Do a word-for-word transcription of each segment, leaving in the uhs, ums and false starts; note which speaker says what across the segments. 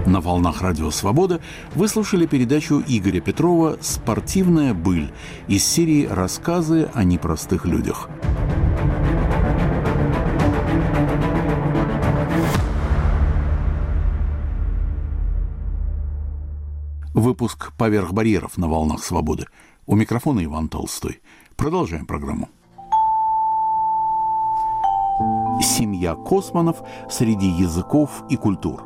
Speaker 1: На волнах Радио Свобода вы слушали передачу Игоря Петрова «Спортивная быль» из серии «Рассказы о непростых людях». Выпуск «Поверх барьеров» на волнах Свободы. У микрофона Иван Толстой. Продолжаем программу. Семья Косманов среди языков и культур.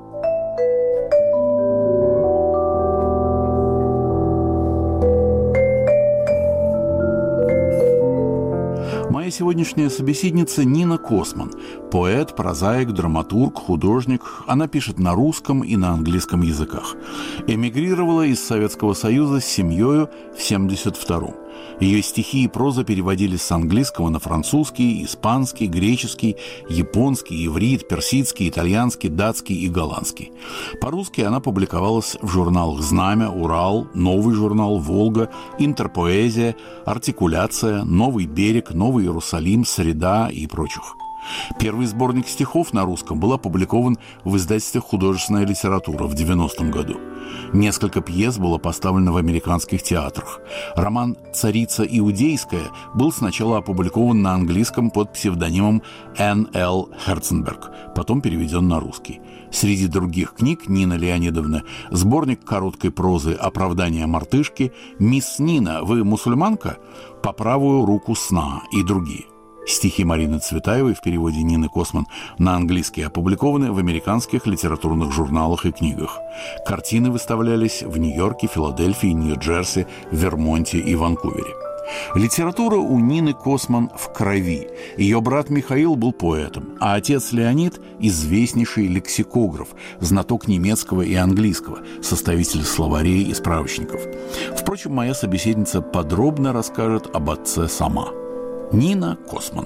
Speaker 1: Моя сегодняшняя собеседница Нина Косман. Поэт, прозаик, драматург, художник. Она пишет на русском и на английском языках. Эмигрировала из Советского Союза с семьей в семьдесят втором. Ее стихи и проза переводились с английского на французский, испанский, греческий, японский, иврит, персидский, итальянский, датский и голландский. По-русски она публиковалась в журналах «Знамя», «Урал», «Новый журнал», «Волга», «Интерпоэзия», «Артикуляция», «Новый берег», «Новый Иерусалим», «Среда» и прочих. Первый сборник стихов на русском был опубликован в издательстве «Художественная литература» в девяностом году. Несколько пьес было поставлено в американских театрах. Роман «Царица Иудейская» был сначала опубликован на английском под псевдонимом Энн Л. Херценберг, потом переведен на русский. Среди других книг Нина Леонидовна сборник короткой прозы «Оправдание мартышки», «Мисс Нина, вы мусульманка?», «По правую руку сна» и другие. Стихи Марины Цветаевой в переводе Нины Косман на английский опубликованы в американских литературных журналах и книгах. Картины выставлялись в Нью-Йорке, Филадельфии, Нью-Джерси, Вермонте и Ванкувере. Литература у Нины Косман в крови. Ее брат Михаил был поэтом, а отец Леонид – известнейший лексикограф, знаток немецкого и английского, составитель словарей и справочников. Впрочем, моя собеседница подробно расскажет об отце сама. Нина Косман.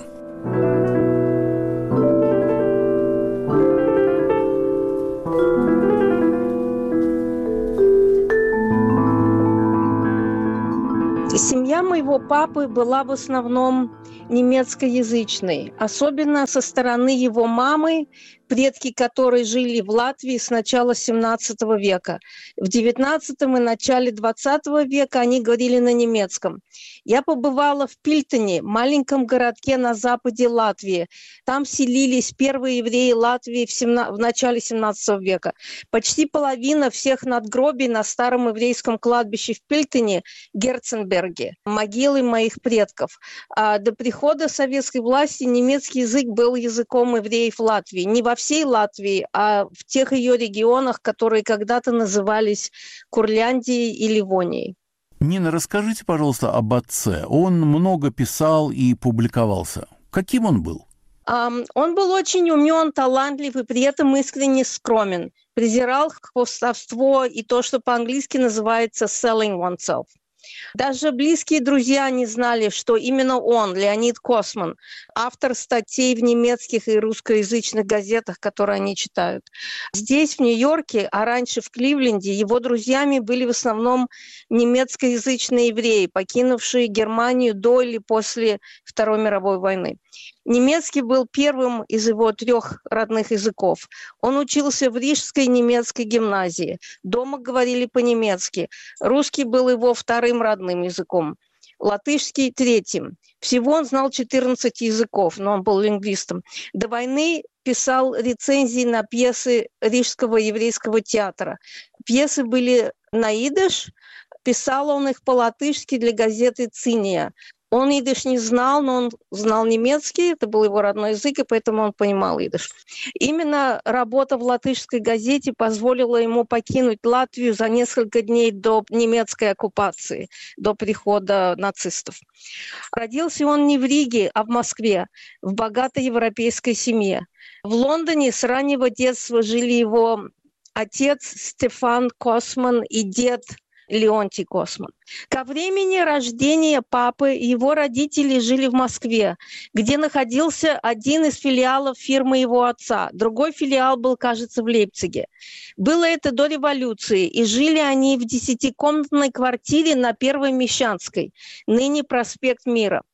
Speaker 2: Семья моего папы была в основном немецкоязычной, особенно со стороны его мамы, предки которой жили в Латвии с начала семнадцатого века. В девятнадцатом и начале двадцатого века они говорили на немецком. Я побывала в Пильтоне, маленьком городке на западе Латвии. Там селились первые евреи Латвии в, семна... в начале семнадцатого века. Почти половина всех надгробий на старом еврейском кладбище в Пильтоне – Герценберге, могилы моих предков. А до прихода советской власти немецкий язык был языком евреев Латвии. Не во всей Латвии, а в тех ее регионах, которые когда-то назывались Курляндией и Ливонией.
Speaker 1: Нина, расскажите, пожалуйста, об отце. Он много писал и публиковался. Каким он был?
Speaker 2: Um, он был очень умен, талантлив и при этом искренне скромен. Презирал хвастовство и то, что по-английски называется selling oneself. Даже близкие друзья не знали, что именно он, Леонид Косман, автор статей в немецких и русскоязычных газетах, которые они читают. Здесь, в Нью-Йорке, а раньше в Кливленде, его друзьями были в основном немецкоязычные евреи, покинувшие Германию до или после Второй мировой войны. Немецкий был первым из его трех родных языков. Он учился в Рижской немецкой гимназии. Дома говорили по-немецки. Русский был его вторым родным языком. Латышский – третьим. Всего он знал четырнадцать языков, но он был лингвистом. До войны писал рецензии на пьесы Рижского еврейского театра. Пьесы были на идиш, писал он их по-латышски для газеты «Циния». Он идиш не знал, но он знал немецкий, это был его родной язык, и поэтому он понимал идиш. Именно работа в латышской газете позволила ему покинуть Латвию за несколько дней до немецкой оккупации, до прихода нацистов. Родился он не в Риге, а в Москве, в богатой европейской семье. В Лондоне с раннего детства жили его отец Стефан Косман и дед Леонтий Косман. Ко времени рождения папы его родители жили в Москве, где находился один из филиалов фирмы его отца. Другой филиал был, кажется, в Лейпциге. Было это до революции, и жили они в десятикомнатной квартире на Первой Мещанской, ныне проспект Мира.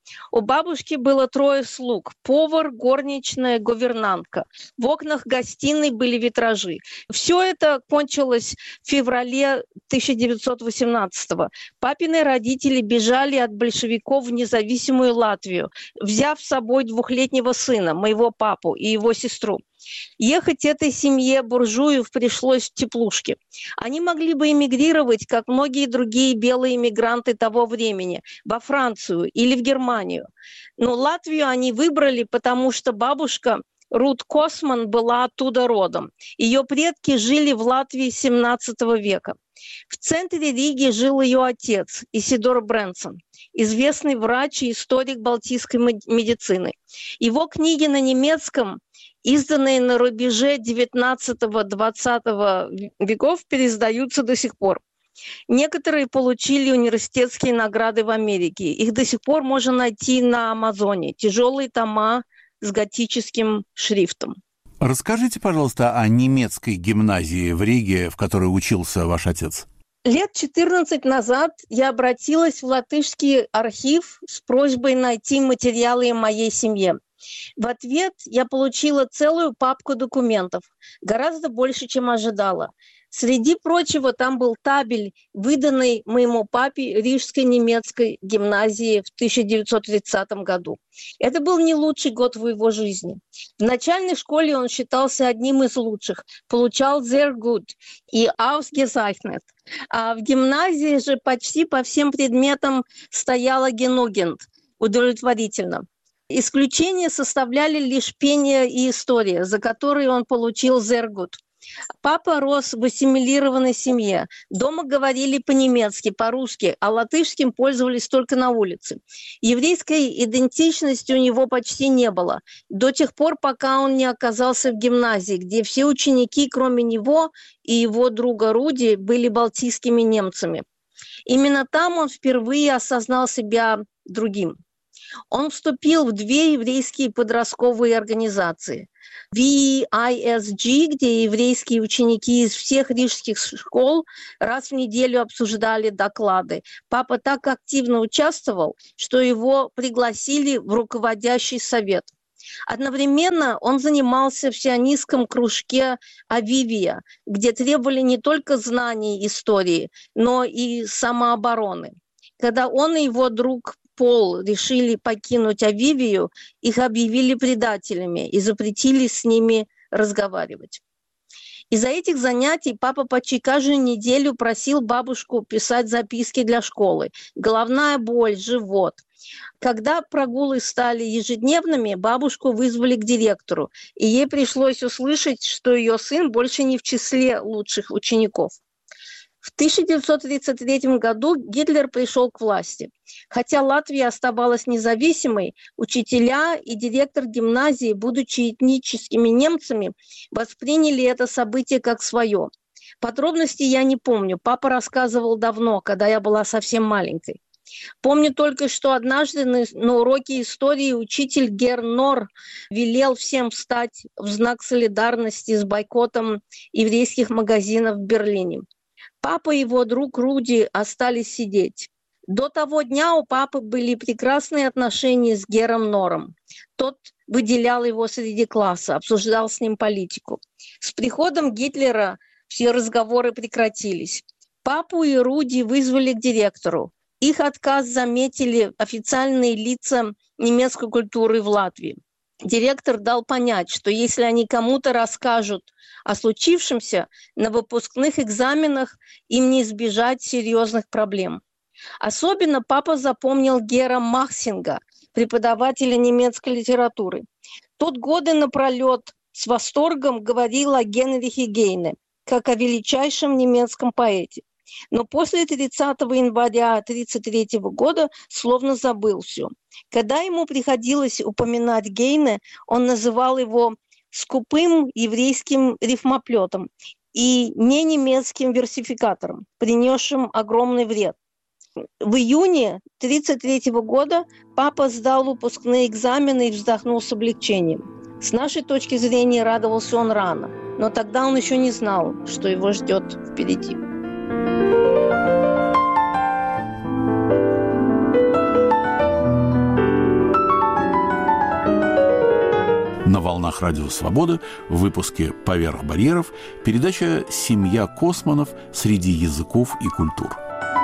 Speaker 2: У бабушки было трое слуг: повар, горничная, гувернантка. В окнах гостиной были витражи. Все это кончилось в феврале тысяча девятьсот восемнадцатого. Папины родители бежали от большевиков в независимую Латвию, взяв с собой двухлетнего сына, моего папу, и его сестру. Ехать этой семье буржуев пришлось в теплушке. Они могли бы эмигрировать, как многие другие белые эмигранты того времени, во Францию или в Германию. Но Латвию они выбрали, потому что бабушка Рут Косман была оттуда родом. Ее предки жили в Латвии семнадцатого века. В центре Риги жил ее отец, Исидор Брэнсон, известный врач и историк балтийской медицины. Его книги на немецком, изданные на рубеже девятнадцатого-двадцатого веков, переиздаются до сих пор. Некоторые получили университетские награды в Америке. Их до сих пор можно найти на Амазоне. Тяжелые тома с готическим шрифтом.
Speaker 1: Расскажите, пожалуйста, о немецкой гимназии в Риге, в которой учился ваш отец.
Speaker 2: Лет четырнадцать назад я обратилась в латышский архив с просьбой найти материалы о моей семье. В ответ я получила целую папку документов, гораздо больше, чем ожидала. Среди прочего, там был табель, выданный моему папе Рижской немецкой гимназии в тысяча девятьсот тридцатом году. Это был не лучший год в его жизни. В начальной школе он считался одним из лучших, получал sehr gut и ausgezeichnet. А в гимназии же почти по всем предметам стояла genügend, удовлетворительно. Исключение составляли лишь пение и история, за которые он получил sehr gut. Папа рос в ассимилированной семье. Дома говорили по-немецки, по-русски, а латышским пользовались только на улице. Еврейской идентичности у него почти не было. До тех пор, пока он не оказался в гимназии, где все ученики, кроме него и его друга Руди, были балтийскими немцами. Именно там он впервые осознал себя другим. Он вступил в две еврейские подростковые организации. ви ай эс джи, где еврейские ученики из всех рижских школ раз в неделю обсуждали доклады. Папа так активно участвовал, что его пригласили в руководящий совет. Одновременно он занимался в сионистском кружке «Авивия», где требовали не только знаний истории, но и самообороны. Когда он и его друг Пол решили покинуть Авивию, их объявили предателями и запретили с ними разговаривать. Из-за этих занятий папа почти каждую неделю просил бабушку писать записки для школы. Головная боль, живот. Когда прогулы стали ежедневными, бабушку вызвали к директору, и ей пришлось услышать, что ее сын больше не в числе лучших учеников. В тысяча девятьсот тридцать третьем году Гитлер пришел к власти. Хотя Латвия оставалась независимой, учителя и директор гимназии, будучи этническими немцами, восприняли это событие как свое. Подробностей я не помню. Папа рассказывал давно, когда я была совсем маленькой. Помню только, что однажды на, на уроке истории учитель Герр Нор велел всем встать в знак солидарности с бойкотом еврейских магазинов в Берлине. Папа и его друг Руди остались сидеть. До того дня у папы были прекрасные отношения с Герром Нором. Тот выделял его среди класса, обсуждал с ним политику. С приходом Гитлера все разговоры прекратились. Папу и Руди вызвали к директору. Их отказ заметили официальные лица немецкой культуры в Латвии. Директор дал понять, что если они кому-то расскажут о случившемся, на выпускных экзаменах им не избежать серьезных проблем. Особенно папа запомнил Гера Махсинга, преподавателя немецкой литературы. Тот годы напролет с восторгом говорил о Генрихе Гейне, как о величайшем немецком поэте. Но после тридцатого января тысяча девятьсот тридцать третьего года словно забыл все. Когда ему приходилось упоминать Гейне, он называл его скупым еврейским рифмоплетом и не немецким версификатором, принесшим огромный вред. В июне тысяча девятьсот тридцать третьего года папа сдал выпускные экзамены и вздохнул с облегчением. С нашей точки зрения радовался он рано, но тогда он еще не знал, что его ждет впереди.
Speaker 1: волнах Радио Свобода в выпуске «Поверх барьеров» передача «Семья Косманов среди языков и культур».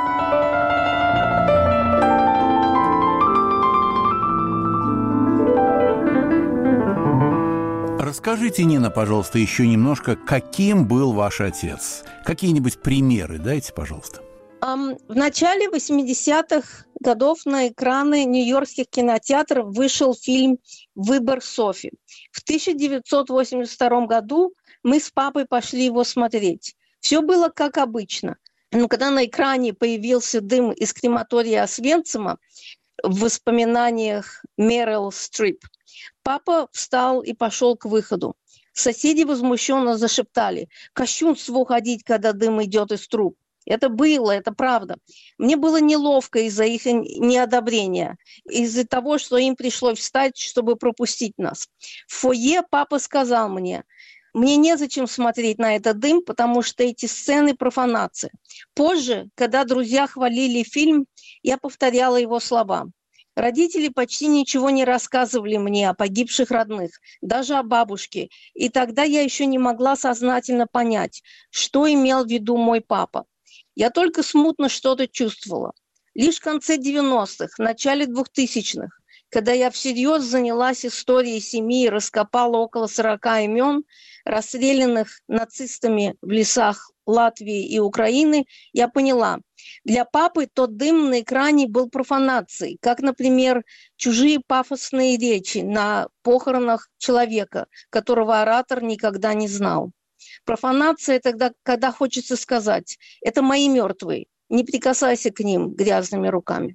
Speaker 1: Расскажите, Нина, пожалуйста, еще немножко, каким был ваш отец? Какие-нибудь примеры дайте, пожалуйста.
Speaker 2: Um, в начале восьмидесятых годов на экраны нью-йоркских кинотеатров вышел фильм «Выбор Софи». В тысяча девятьсот восемьдесят втором году мы с папой пошли его смотреть. Все было как обычно. Но когда на экране появился дым из крематория Освенцима в воспоминаниях Мерил Стрип, папа встал и пошел к выходу. Соседи возмущенно зашептали: «Кощунство уходить, когда дым идет из труб». Это было, это правда. Мне было неловко из-за их неодобрения, из-за того, что им пришлось встать, чтобы пропустить нас. В фойе папа сказал мне: «Мне незачем смотреть на этот дым, потому что эти сцены – профанация». Позже, когда друзья хвалили фильм, я повторяла его слова. Родители почти ничего не рассказывали мне о погибших родных, даже о бабушке, и тогда я еще не могла сознательно понять, что имел в виду мой папа. Я только смутно что-то чувствовала. Лишь в конце девяностых, в начале двухтысячных, когда я всерьез занялась историей семьи и раскопала около сорока имен, расстрелянных нацистами в лесах Латвии и Украины, я поняла, для папы тот дым на экране был профанацией, как, например, чужие пафосные речи на похоронах человека, которого оратор никогда не знал. Профанация тогда, когда хочется сказать: «Это мои мертвые, не прикасайся к ним грязными руками».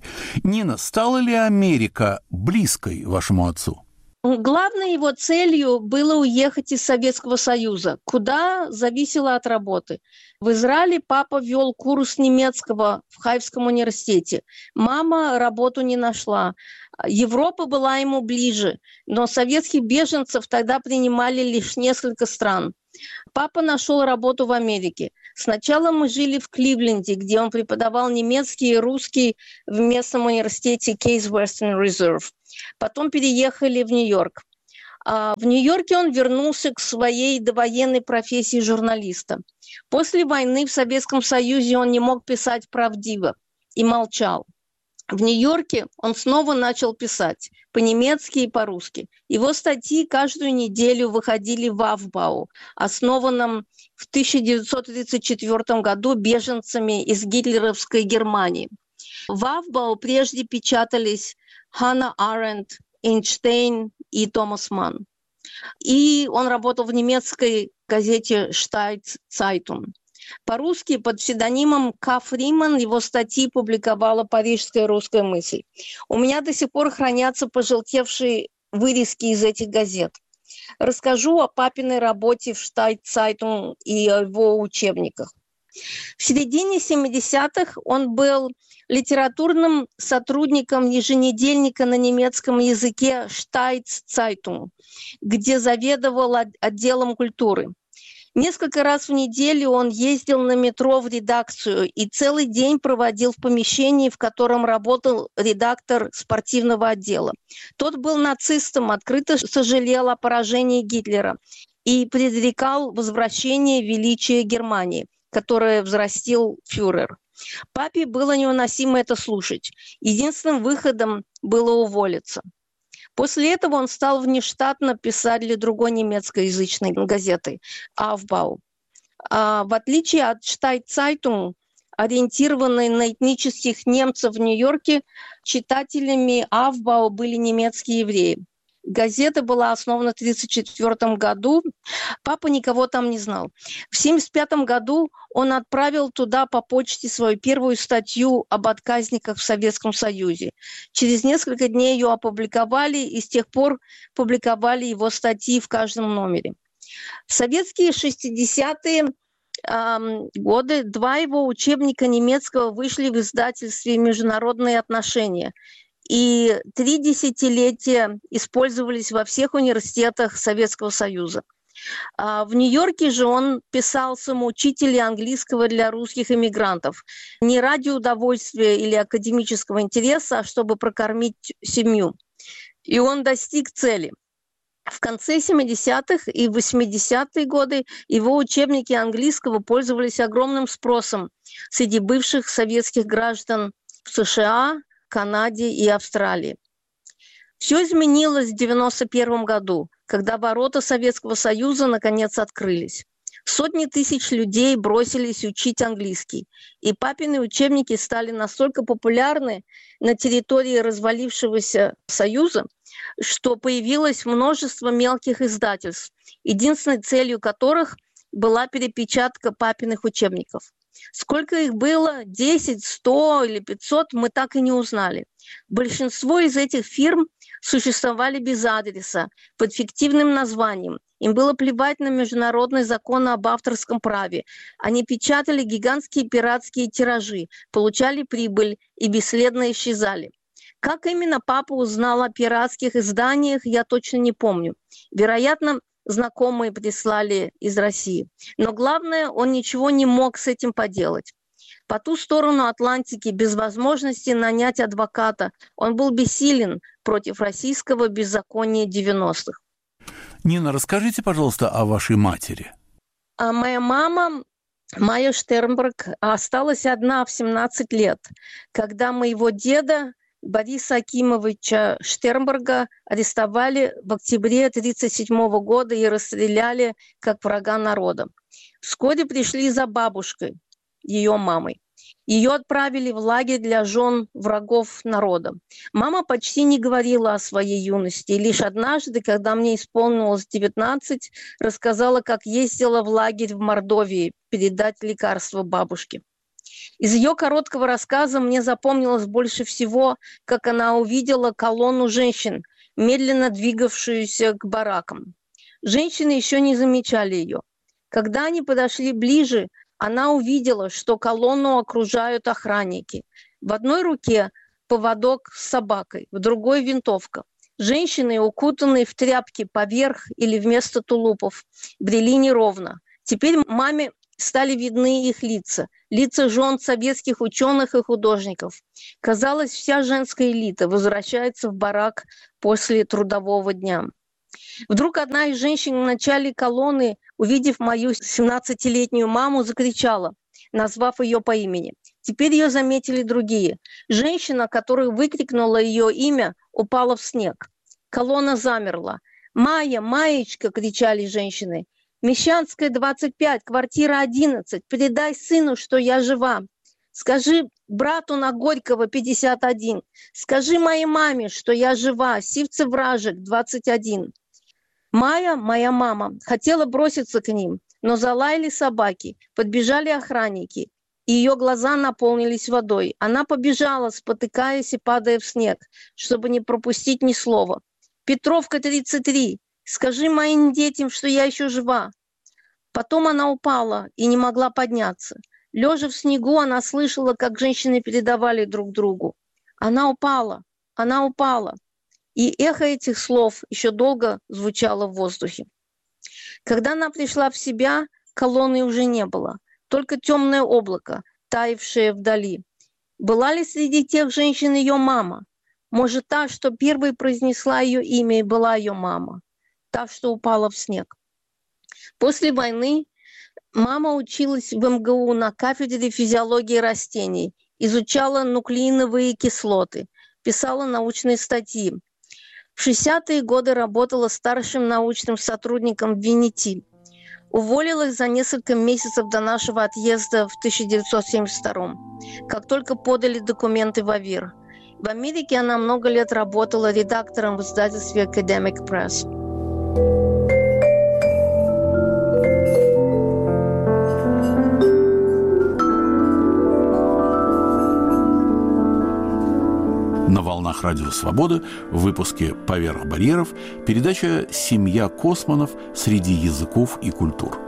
Speaker 1: Нина, стала ли Америка близкой вашему отцу?
Speaker 2: Главной его целью было уехать из Советского Союза, куда зависело от работы. В Израиле папа вел курс немецкого в Хайфском университете. Мама работу не нашла. Европа была ему ближе, но советских беженцев тогда принимали лишь несколько стран. Папа нашел работу в Америке. Сначала мы жили в Кливленде, где он преподавал немецкий и русский в местном университете Case Western Reserve. Потом переехали в Нью-Йорк. А в Нью-Йорке он вернулся к своей довоенной профессии журналиста. После войны в Советском Союзе он не мог писать правдиво и молчал. В Нью-Йорке он снова начал писать по-немецки и по-русски. Его статьи каждую неделю выходили в Aufbau, основанном в тысяча девятьсот тридцать четвёртом году беженцами из гитлеровской Германии. В Aufbau прежде печатались Ханна Аренд, Эйнштейн и Томас Манн. И он работал в немецкой газете Штайт Цайтунг. По-русски под псевдонимом К. Фриман его статьи публиковала парижская «Русская мысль». У меня до сих пор хранятся пожелтевшие вырезки из этих газет. Расскажу о папиной работе в Штайт Цайтунг и о его учебниках. В середине семидесятых он был литературным сотрудником еженедельника на немецком языке Штайт Цайтунг, где заведовал отделом культуры. Несколько раз в неделю он ездил на метро в редакцию и целый день проводил в помещении, в котором работал редактор спортивного отдела. Тот был нацистом, открыто сожалел о поражении Гитлера и предрекал возвращение величия Германии, которое взрастил фюрер. Папе было невыносимо это слушать. Единственным выходом было уволиться. После этого он стал внештатно писать для другой немецкоязычной газеты «Aufbau». А в отличие от Штайт Цайтунг, ориентированной на этнических немцев в Нью-Йорке, читателями «Aufbau» были немецкие евреи. Газета была основана в тысяча девятьсот тридцать четвёртом году. Папа никого там не знал. В тысяча девятьсот семьдесят пятом году он отправил туда по почте свою первую статью об отказниках в Советском Союзе. Через несколько дней ее опубликовали, и с тех пор публиковали его статьи в каждом номере. В советские шестидесятые э, годы два его учебника немецкого вышли в издательстве «Международные отношения», и три десятилетия использовались во всех университетах Советского Союза. В Нью-Йорке же он писал самоучители английского для русских эмигрантов. Не ради удовольствия или академического интереса, а чтобы прокормить семью. И он достиг цели. В конце семидесятых и восьмидесятые годы его учебники английского пользовались огромным спросом среди бывших советских граждан в США, Канаде и Австралии. Все изменилось в девяносто первом году, когда ворота Советского Союза наконец открылись. Сотни тысяч людей бросились учить английский, и папины учебники стали настолько популярны на территории развалившегося Союза, что появилось множество мелких издательств, единственной целью которых была перепечатка папиных учебников. Сколько их было, десять, сто или пятьсот, мы так и не узнали. Большинство из этих фирм существовали без адреса, под фиктивным названием. Им было плевать на международный закон об авторском праве. Они печатали гигантские пиратские тиражи, получали прибыль и бесследно исчезали. Как именно папа узнал о пиратских изданиях, я точно не помню. Вероятно, знакомые прислали из России. Но главное, он ничего не мог с этим поделать. По ту сторону Атлантики, без возможности нанять адвоката, он был бессилен против российского беззакония девяностых.
Speaker 1: Нина, расскажите, пожалуйста, о вашей матери.
Speaker 2: А моя мама, Майя Штернберг, осталась одна в семнадцать лет, когда моего деда Бориса Акимовича Штернберга арестовали в октябре тысяча девятьсот тридцать седьмого года и расстреляли как врага народа. Вскоре пришли за бабушкой, ее мамой. Ее отправили в лагерь для жен врагов народа. Мама почти не говорила о своей юности. И лишь однажды, когда мне исполнилось девятнадцать, рассказала, как ездила в лагерь в Мордовии передать лекарства бабушке. Из ее короткого рассказа мне запомнилось больше всего, как она увидела колонну женщин, медленно двигавшуюся к баракам. Женщины еще не замечали ее. Когда они подошли ближе, она увидела, что колонну окружают охранники. В одной руке поводок с собакой, в другой винтовка. Женщины, укутанные в тряпки поверх или вместо тулупов, брели неровно. Теперь маме стали видны их лица, лица жен советских ученых и художников. Казалось, вся женская элита возвращается в барак после трудового дня. Вдруг одна из женщин в начале колонны, увидев мою семнадцатилетнюю маму, закричала, назвав ее по имени. Теперь ее заметили другие. Женщина, которая выкрикнула ее имя, упала в снег. Колонна замерла. «Майя, Маечка!» – кричали женщины. «Мещанская, двадцать пять, квартира одиннадцать. Передай сыну, что я жива. Скажи брату на Горького, пятьдесят один. Скажи моей маме, что я жива. Сивцев-Вражек, двадцать один». Майя, моя мама, хотела броситься к ним, но залаяли собаки, подбежали охранники, и ее глаза наполнились водой. Она побежала, спотыкаясь и падая в снег, чтобы не пропустить ни слова. «Петровка, тридцать три, скажи моим детям, что я еще жива». Потом она упала и не могла подняться. Лежа в снегу, она слышала, как женщины передавали друг другу. «Она упала, она упала». И эхо этих слов еще долго звучало в воздухе. Когда она пришла в себя, колонны уже не было. Только темное облако, таявшее вдали. Была ли среди тех женщин ее мама? Может, та, что первой произнесла ее имя, и была ее мама? Та, что упала в снег. После войны мама училась в эм гэ у на кафедре физиологии растений, изучала нуклеиновые кислоты, писала научные статьи. В шестидесятые годы работала старшим научным сотрудником в Виннити. Уволилась за несколько месяцев до нашего отъезда в тысяча девятьсот семьдесят втором, как только подали документы в АВИР. В Америке она много лет работала редактором в издательстве Academic Press.
Speaker 1: На волнах Радио Свободы в выпуске «Поверх барьеров» передача «Семья Косманов среди языков и культур».